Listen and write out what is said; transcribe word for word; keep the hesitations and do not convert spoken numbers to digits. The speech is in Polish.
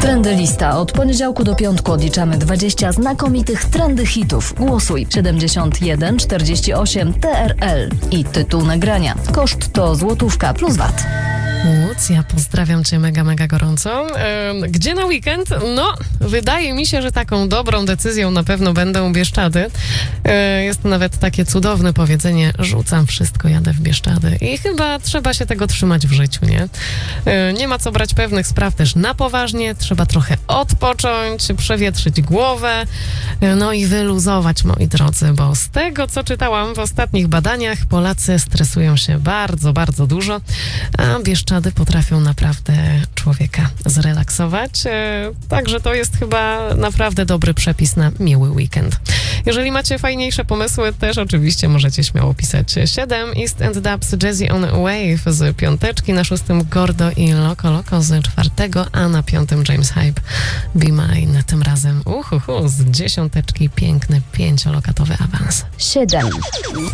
Trendy Lista. Od poniedziałku do piątku odliczamy dwadzieścia znakomitych trendy hitów. Głosuj siedemdziesiąt jeden czterdzieści osiem T R L i tytuł nagrania. Koszt to złotówka plus V A T. Łucja, pozdrawiam Cię mega, mega gorąco. Gdzie na weekend? No, wydaje mi się, że taką dobrą decyzją na pewno będą Bieszczady. Jest nawet takie cudowne powiedzenie: rzucam wszystko, jadę w Bieszczady. I chyba trzeba się tego trzymać w życiu, nie? Nie ma co brać pewnych spraw też na poważnie. Trzeba trochę odpocząć, przewietrzyć głowę, no i wyluzować, moi drodzy, bo z tego, co czytałam w ostatnich badaniach, Polacy stresują się bardzo, bardzo dużo, a Bieszczady potrafią naprawdę człowieka zrelaksować. Także to jest chyba naprawdę dobry przepis na miły weekend. Jeżeli macie fajniejsze pomysły, też oczywiście możecie śmiało pisać. siedem East and Dubs, Jazzy on Wave z piąteczki, na szóstym Gordo i Loco Loco z czwartego, a na piątym James Hype, Be Mine. Tym razem uhuhu, z dziesiąteczki piękny pięciolokatowy awans. siedem.